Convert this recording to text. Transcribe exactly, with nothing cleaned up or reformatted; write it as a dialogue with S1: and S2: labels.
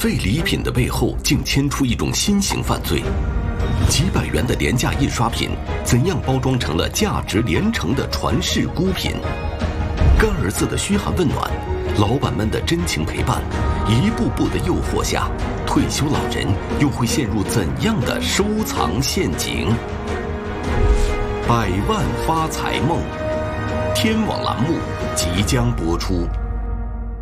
S1: 废礼品的背后竟牵出一种新型犯罪。几百元的廉价印刷品，怎样包装成了价值连城的传世孤品？干儿子的嘘寒问暖，老板们的真情陪伴，一步步的诱惑下，退休老人又会陷入怎样的收藏陷阱？百万发财梦，天网栏目即将播出。